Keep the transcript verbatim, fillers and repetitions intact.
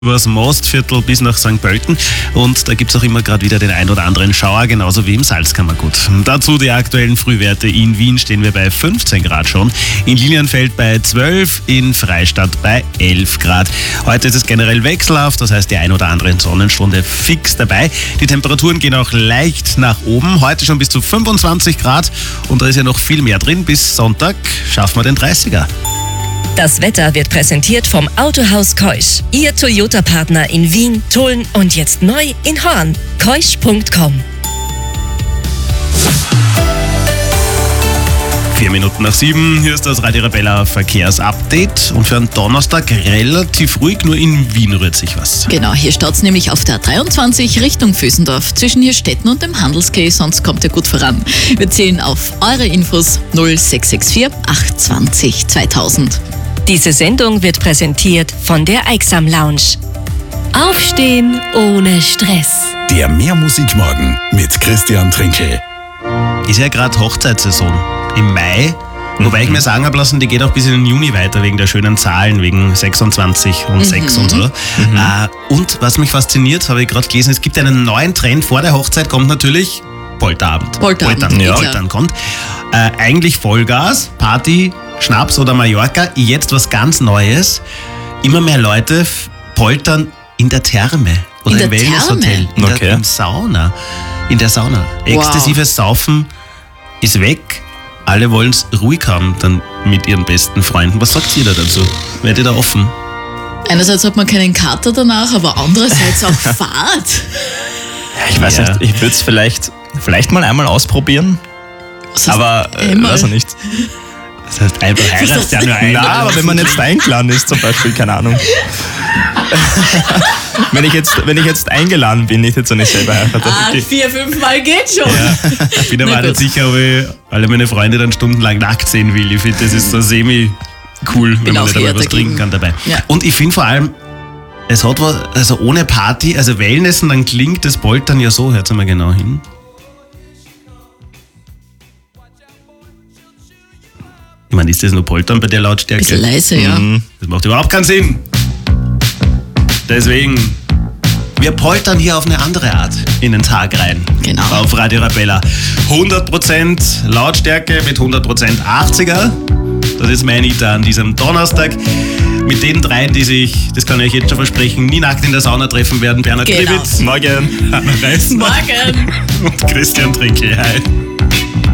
übers Mostviertel bis nach Sankt Pölten und da gibt es auch immer gerade wieder den ein oder anderen Schauer, genauso wie im Salzkammergut. Dazu die aktuellen Frühwerte. In Wien stehen wir bei fünfzehn Grad schon, in Lilienfeld bei zwölf, in Freistadt bei elf Grad. Heute ist es generell wechselhaft, das heißt die ein oder andere Sonnenstunde fix dabei. Die Temperaturen gehen auch leicht nach oben, heute schon bis zu fünfundzwanzig Grad und da ist ja noch viel mehr drin. Bis Sonntag schaffen wir den dreißiger. Das Wetter wird präsentiert vom Autohaus Keusch. Ihr Toyota-Partner in Wien, Tulln und jetzt neu in Horn. keusch punkt com. Vier Minuten nach sieben, hier ist das Radio Arabella Verkehrsupdate und für einen Donnerstag relativ ruhig, nur in Wien rührt sich was. Genau, hier staut es nämlich auf der dreiundzwanzig Richtung Vösendorf zwischen Hirstetten und dem Handelskeh, sonst kommt ihr gut voran. Wir zählen auf eure Infos null sechs sechs vier acht zwanzig zweitausend. Diese Sendung wird präsentiert von der Eiksam Lounge. Aufstehen ohne Stress. Der Mehrmusikmorgen mit Christian Trinkel. Ist ja gerade Hochzeitssaison im Mai, mhm. wobei ich mir sagen habe lassen, die geht auch bis in den Juni weiter wegen der schönen Zahlen, wegen sechsundzwanzig und mhm. sechs und so. Mhm. Äh, und was mich fasziniert, habe ich gerade gelesen, es gibt einen neuen Trend. Vor der Hochzeit kommt natürlich Polterabend. Polterabend, Poltern, ja. Poltern kommt. Äh, eigentlich Vollgas, Party, Schnaps oder Mallorca. Jetzt was ganz Neues. Immer mehr Leute poltern in der Therme oder in im der Wellnesshotel. In okay. der im Sauna. In der Sauna. Wow. Exzessives Saufen ist weg. Alle wollen es ruhig haben dann mit ihren besten Freunden. Was sagt ihr da dazu? Werdet ihr da offen? Einerseits hat man keinen Kater danach, aber andererseits auch Fahrt. Ich weiß Ja. nicht, ich würde es vielleicht, vielleicht mal einmal ausprobieren, Was heißt aber äh, einmal? weiß ich nicht. Das heißt, einfach heiratest ja nur Na, einer. aber wenn man jetzt eingeladen ist zum Beispiel, keine Ahnung. wenn, ich jetzt, wenn ich jetzt eingeladen bin, nicht jetzt so nicht selber heirate. Ah, vier, fünf Mal geht schon. Ich bin aber Na nicht gut. sicher, ob ich alle meine Freunde dann stundenlang nackt sehen will. Ich finde, das ist so semi cool, wenn Bin man auch nicht einmal eher was dagegen. trinken kann dabei. Ja. Und ich finde vor allem, es hat was, also ohne Party, also Wellnessen, dann klingt das Poltern ja so, hört mal genau hin. Ich meine, ist das nur Poltern bei der Lautstärke? Bisschen leise, ja. Mhm. Das macht überhaupt keinen Sinn. Deswegen, wir poltern hier auf eine andere Art in den Tag rein. Genau. Auf Radio Arabella. hundert Prozent Lautstärke mit hundert Prozent achtziger. Das ist mein Ita an diesem Donnerstag. Mit den dreien, die sich, das kann ich euch jetzt schon versprechen, nie nackt in der Sauna treffen werden. Bernhard Genau. Krivitz, Morgen. Hanna Reisner Morgen. und Christian Trinkel. Hi.